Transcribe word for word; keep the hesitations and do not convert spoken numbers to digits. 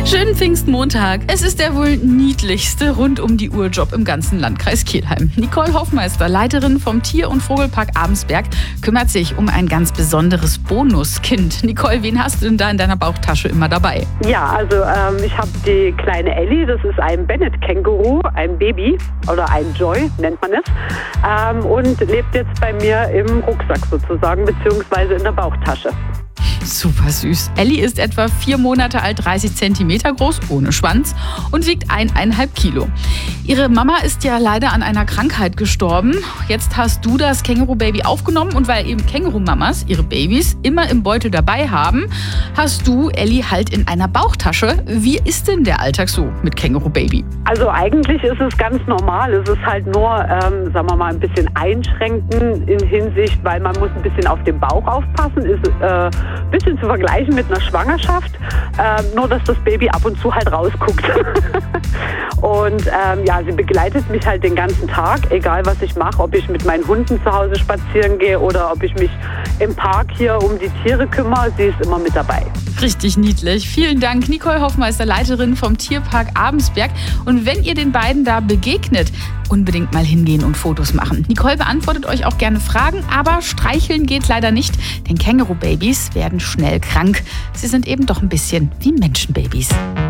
Schönen Pfingstmontag. Es ist der wohl niedlichste Rund-um-die-Uhr-Job im ganzen Landkreis Kelheim. Nicole Hoffmeister, Leiterin vom Tier- und Vogelpark Abensberg, kümmert sich um ein ganz besonderes Bonuskind. Nicole, wen hast du denn da in deiner Bauchtasche immer dabei? Ja, also ähm, ich habe die kleine Ellie, das ist ein Bennett-Känguru, ein Baby oder ein Joy nennt man es, ähm, und lebt jetzt bei mir im Rucksack sozusagen, beziehungsweise in der Bauchtasche. Super süß. Ellie ist etwa vier Monate alt, dreißig Zentimeter groß, ohne Schwanz und wiegt eineinhalb Kilo. Ihre Mama ist ja leider an einer Krankheit gestorben. Jetzt hast du das Känguru-Baby aufgenommen und weil eben Känguru-Mamas ihre Babys immer im Beutel dabei haben, hast du Ellie halt in einer Bauchtasche. Wie ist denn der Alltag so mit Känguru-Baby? Also eigentlich ist es ganz normal. Es ist halt nur, ähm, sagen wir mal, ein bisschen einschränken in Hinsicht, weil man muss ein bisschen auf den Bauch aufpassen. Ist äh, ein bisschen zu vergleichen mit einer Schwangerschaft, äh, nur dass das Baby ab und zu halt rausguckt. Und ähm, ja, sie begleitet mich halt den ganzen Tag, egal was ich mache, ob ich mit meinen Hunden zu Hause spazieren gehe oder ob ich mich im Park hier um die Tiere kümmere, sie ist immer mit dabei. Richtig niedlich. Vielen Dank, Nicole Hoffmeister, Leiterin vom Tierpark Abensberg. Und wenn ihr den beiden da begegnet, unbedingt mal hingehen und Fotos machen. Nicole beantwortet euch auch gerne Fragen, aber streicheln geht leider nicht, denn Känguru-Babys werden schnell krank. Sie sind eben doch ein bisschen wie Menschenbabys.